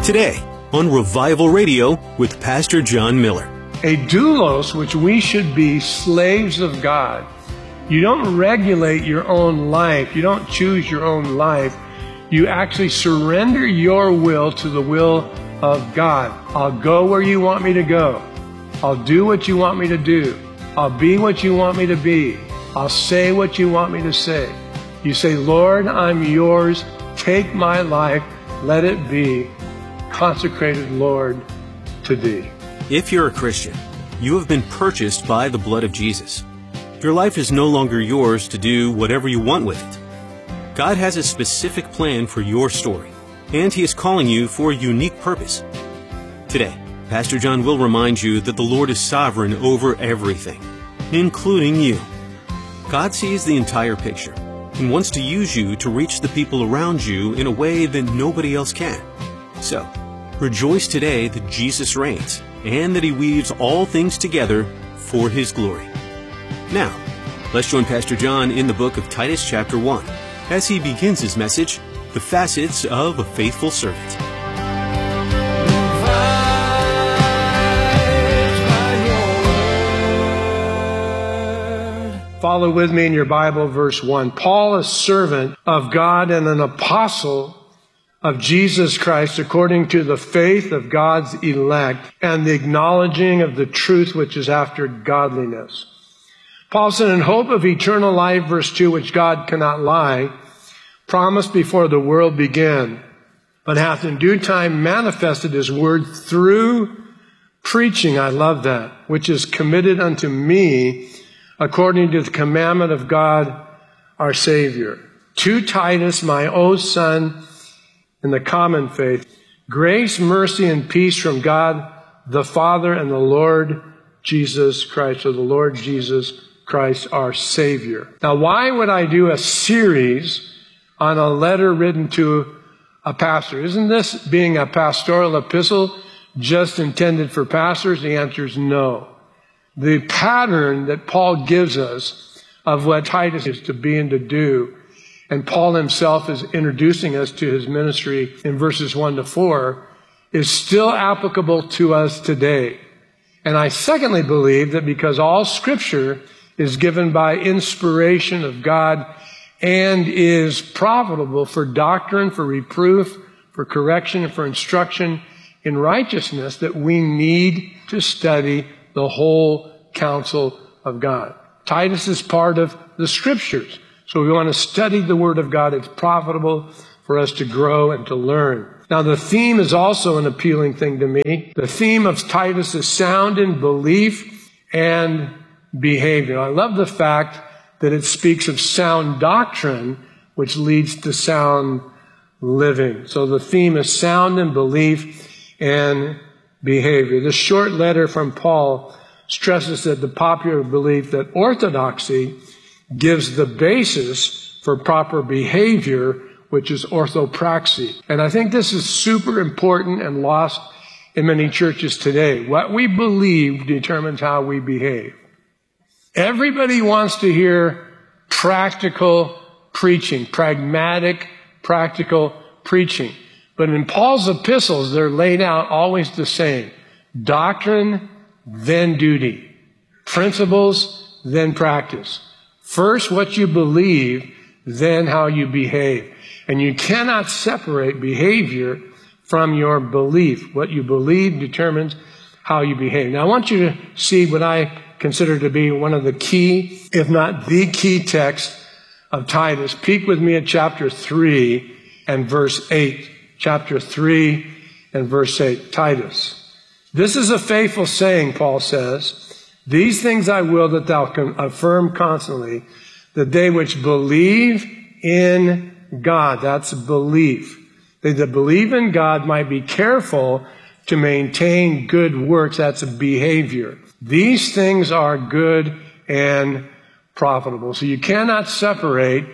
Today on Revival Radio with Pastor John Miller. A doulos, which we should be slaves of God. You don't regulate your own life. You don't choose your own life. You actually surrender your will to the will of God. I'll go where you want me to go. I'll do what you want me to do. I'll be what you want me to be. I'll say what you want me to say. You say, Lord, I'm yours. Take my life. Let it be consecrated, Lord, to Thee. If you're a Christian, you have been purchased by the blood of Jesus. Your life is no longer yours to do whatever you want with it. God has a specific plan for your story, and He is calling you for a unique purpose. Today, Pastor John will remind you that the Lord is sovereign over everything, including you. God sees the entire picture and wants to use you to reach the people around you in a way that nobody else can. So, rejoice today that Jesus reigns and that He weaves all things together for His glory. Now, let's join Pastor John in the book of Titus chapter 1 as he begins his message, The Facets of a Faithful Servant. Follow with me in your Bible, verse 1. Paul, a servant of God and an apostle of Jesus Christ, according to the faith of God's elect and the acknowledging of the truth which is after godliness. Paul said, in hope of eternal life, verse 2, which God cannot lie, promised before the world began, but hath in due time manifested His word through preaching, I love that, which is committed unto me according to the commandment of God our Savior. To Titus, my own son, in the common faith, grace, mercy, and peace from God the Father and the Lord Jesus Christ, or the Lord Jesus Christ, our Savior. Now, why would I do a series on a letter written to a pastor? Isn't this, being a pastoral epistle, just intended for pastors? The answer is no. The pattern that Paul gives us of what Titus is to be and to do, and Paul himself is introducing us to his ministry in verses 1 to 4, is still applicable to us today. And I secondly believe that because all Scripture is given by inspiration of God and is profitable for doctrine, for reproof, for correction, and for instruction in righteousness, that we need to study the whole counsel of God. Titus is part of the Scriptures. So we want to study the Word of God. It's profitable for us to grow and to learn. Now, the theme is also an appealing thing to me. The theme of Titus is sound in belief and behavior. I love the fact that it speaks of sound doctrine, which leads to sound living. So the theme is sound in belief and behavior. This short letter from Paul stresses that the popular belief that orthodoxy gives the basis for proper behavior, which is orthopraxy. And I think this is super important and lost in many churches today. What we believe determines how we behave. Everybody wants to hear practical preaching, pragmatic, practical preaching. But in Paul's epistles, they're laid out always the same. Doctrine, then duty. Principles, then practice. First, what you believe, then how you behave. And you cannot separate behavior from your belief. What you believe determines how you behave. Now, I want you to see what I consider to be one of the key, if not the key text of Titus. Peek with me at chapter 3 and verse 8. Chapter 3 and verse 8. Titus. This is a faithful saying, Paul says. These things I will that thou can affirm constantly, that they which believe in God, that's belief, they that believe in God might be careful to maintain good works, that's behavior. These things are good and profitable. So you cannot separate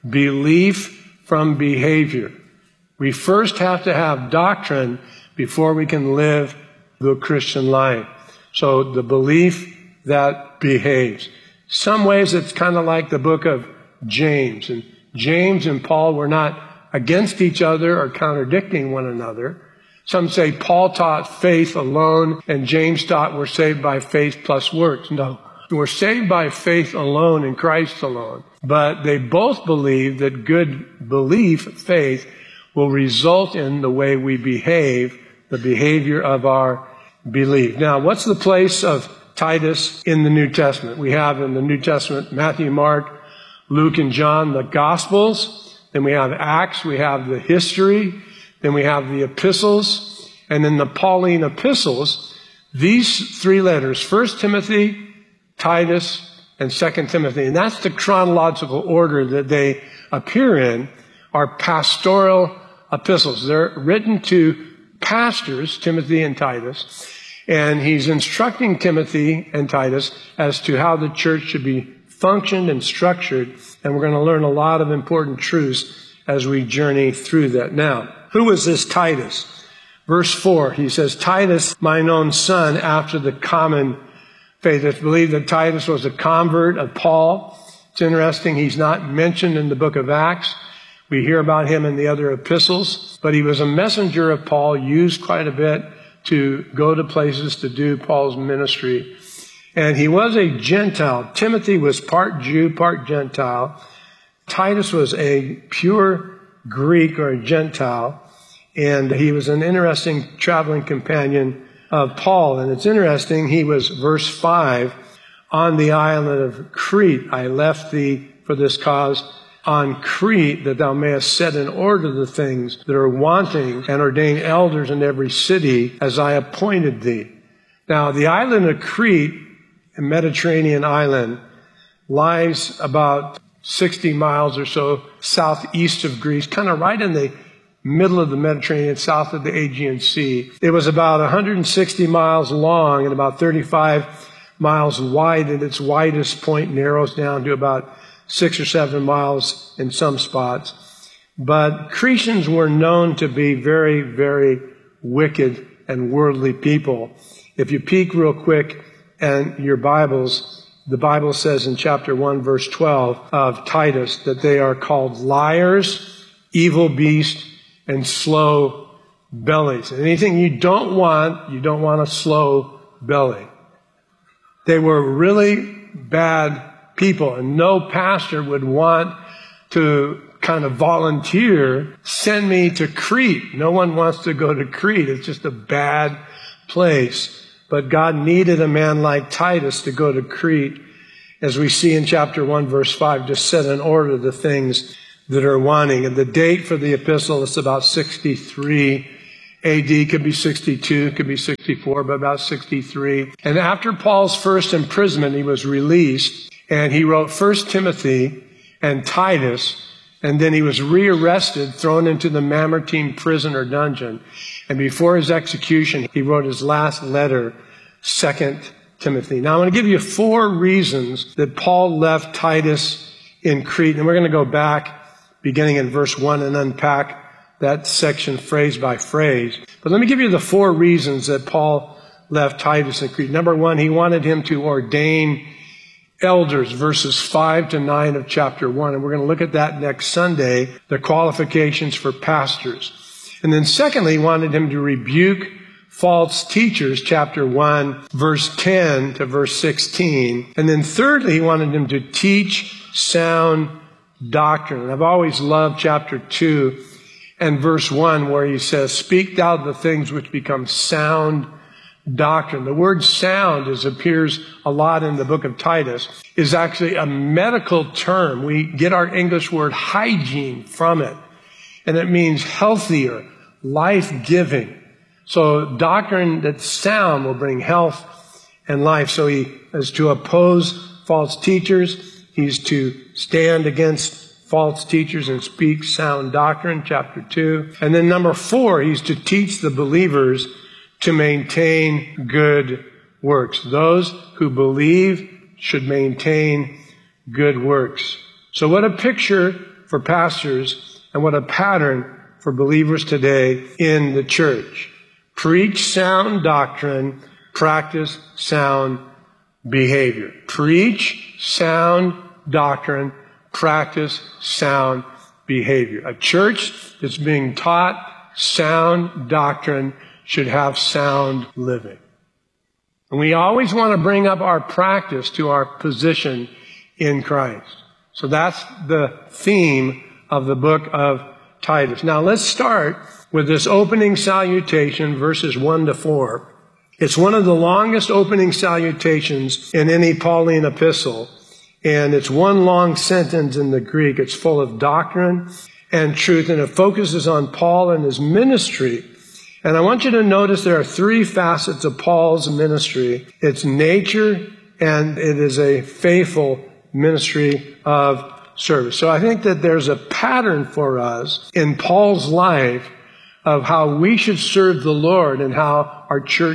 belief from behavior. We first have to have doctrine before we can live the Christian life. So the belief that behaves. Some ways it's kind of like the book of James. And James and Paul were not against each other or contradicting one another. Some say Paul taught faith alone, and James taught we're saved by faith plus works. No, we're saved by faith alone in Christ alone. But they both believe that good belief, faith, will result in the way we behave, the behavior of our belief. Now, what's the place of Titus in the New Testament? We have in the New Testament Matthew, Mark, Luke, and John, the Gospels. Then we have Acts, we have the history. Then we have the epistles. And in the Pauline epistles, these three letters, 1 Timothy, Titus, and 2 Timothy, and that's the chronological order that they appear in, are pastoral epistles. They're written to pastors, Timothy and Titus, and he's instructing Timothy and Titus as to how the church should be functioned and structured, and we're going to learn a lot of important truths as we journey through that. Now, who was this Titus? Verse 4, he says, Titus, mine own son, after the common faith. It's believed that Titus was a convert of Paul. It's interesting, he's not mentioned in the book of Acts. We hear about him in the other epistles, but he was a messenger of Paul, used quite a bit to go to places to do Paul's ministry. And he was a Gentile. Timothy was part Jew, part Gentile. Titus was a pure Greek or a Gentile. And he was an interesting traveling companion of Paul. And it's interesting, he was, verse 5, on the island of Crete. I left thee for this cause on Crete, that thou mayest set in order the things that are wanting, and ordain elders in every city, as I appointed thee. Now, the island of Crete, a Mediterranean island, lies about 60 miles or so southeast of Greece, kind of right in the middle of the Mediterranean, south of the Aegean Sea. It was about 160 miles long and about 35 miles wide, and its widest point narrows down to about 6 or 7 miles in some spots. But Cretans were known to be very, very wicked and worldly people. If you peek real quick in your Bibles, the Bible says in chapter 1, verse 12 of Titus that they are called liars, evil beasts, and slow bellies. And anything you don't want a slow belly. They were really bad people, and no pastor would want to kind of volunteer, send me to Crete. No one wants to go to Crete. It's just a bad place. But God needed a man like Titus to go to Crete, as we see in chapter 1, verse 5, to set in order the things that are wanting. And the date for the epistle is about 63 AD, could be 62, could be 64, but about 63. And after Paul's first imprisonment, he was released, and he wrote 1 Timothy and Titus, and then he was rearrested, thrown into the Mamertine prison or dungeon. And before his execution, he wrote his last letter, 2 Timothy. Now, I'm going to give you 4 reasons that Paul left Titus in Crete, and we're going to go back beginning in verse 1 and unpack that section phrase by phrase. But let me give you the 4 reasons that Paul left Titus in Crete. Number 1, he wanted him to ordain elders, verses 5 to 9 of chapter 1. And we're going to look at that next Sunday, the qualifications for pastors. And then secondly, he wanted him to rebuke false teachers, chapter 1, verse 10 to verse 16. And then thirdly, he wanted him to teach sound doctrine. And I've always loved chapter 2 and verse 1, where he says, speak thou the things which become sound doctrine. The word sound, as appears a lot in the book of Titus, is actually a medical term. We get our English word hygiene from it. And it means healthier, life-giving. So doctrine that's sound will bring health and life. So he is to oppose false teachers. He's to stand against false teachers and speak sound doctrine, chapter 2. And then number 4, he's to teach the believers to maintain good works. Those who believe should maintain good works. So what a picture for pastors, and what a pattern for believers today in the church. Preach sound doctrine, practice sound behavior. Preach sound doctrine, practice sound behavior. A church that's being taught sound doctrine should have sound living. And we always want to bring up our practice to our position in Christ. So that's the theme of the book of Titus. Now let's start with this opening salutation, verses 1 to 4. It's one of the longest opening salutations in any Pauline epistle. And it's one long sentence in the Greek. It's full of doctrine and truth, and it focuses on Paul and his ministry. And I want you to notice there are three facets of Paul's ministry. It's nature, and it is a faithful ministry of service. So I think that there's a pattern for us in Paul's life of how we should serve the Lord and how our church